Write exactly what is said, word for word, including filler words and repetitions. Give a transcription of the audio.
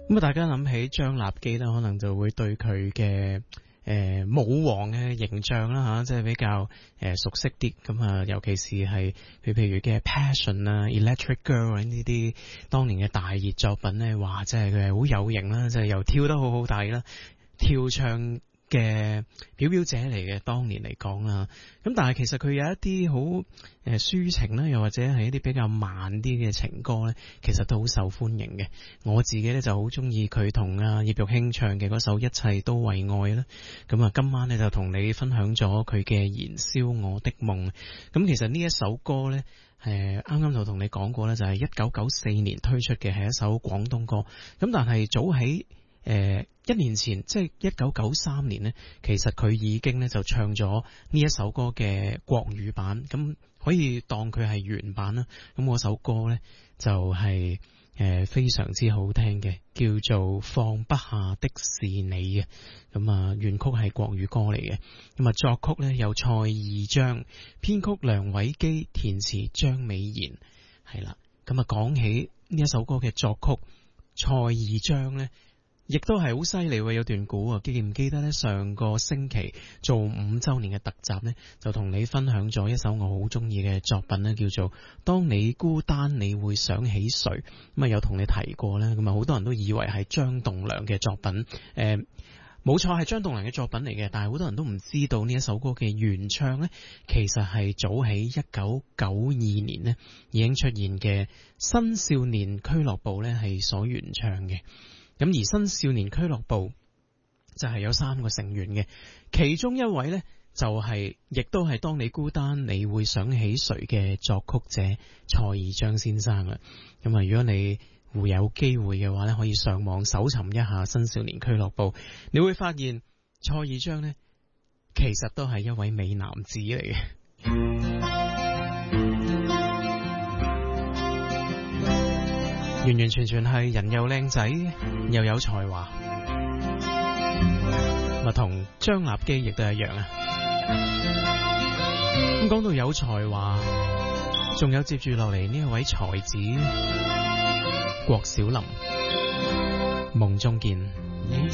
咁啊，大家諗起張立基咧，可能就會對佢嘅誒舞王嘅形象啦吓，即係比較誒熟悉啲。咁啊，尤其是係佢譬如嘅 Passion 啊、Electric Girl 呢啲當年嘅大熱作品咧，哇！即係佢係好有型啦，即係又跳得好好睇啦，跳唱嘅表表者嚟嘅，當年嚟講啦。咁但係其實佢有一啲好誒抒情啦，又或者係一啲比較慢啲嘅情歌咧，其實都好受歡迎嘅。我自己咧就好中意佢同阿葉玉卿唱嘅嗰首《一切都為愛》啦。咁啊，今晚咧就同你分享咗佢嘅《燃燒我的夢》。咁其實呢一首歌咧，誒啱啱就同你講過咧，就係一九九四年推出嘅，係一首廣東歌。咁但係早喺誒、呃，一年前即係一九九三年呢，其實佢已經咧就唱咗呢一首歌嘅國語版，咁可以當佢係原版啦。咁嗰首歌呢，就係、是、誒、呃、非常之好聽嘅，叫做放不下的是你嘅。咁啊，原曲係國語歌嚟嘅。咁啊，作曲呢有蔡義章，編曲梁偉基，填詞張美賢。係啦，咁啊講起呢一首歌嘅作曲蔡義章呢，亦都係好犀利喎，有段古啊，記唔記得咧？上個星期做五周年嘅特集呢，就同你分享咗一首我好中意嘅作品呢，叫做《當你孤單你會想起誰》。咁啊，有同你提過呢，咁啊，好多人都以為係張棟梁嘅作品，誒、呃，冇錯係張棟梁嘅作品嚟嘅，但係好多人都唔知道呢一首歌嘅原唱呢，其實係早喺一九九二年呢已經出現嘅新少年俱樂部呢係所原唱嘅。咁而新少年俱樂部就係有三個成員嘅，其中一位呢，就係、是、亦都係當你孤單你會想起誰嘅作曲者蔡義章先生啦。咁啊，如果你會有機會嘅話呢，可以上網搜尋一下新少年俱樂部，你會發現蔡義章呢，其實都係一位美男子嚟嘅。完完全全係人又靚仔又有才華，咪同張立基亦都一樣啊！咁講到有才華，仲有接住落嚟呢一位才子郭小霖，夢中見。你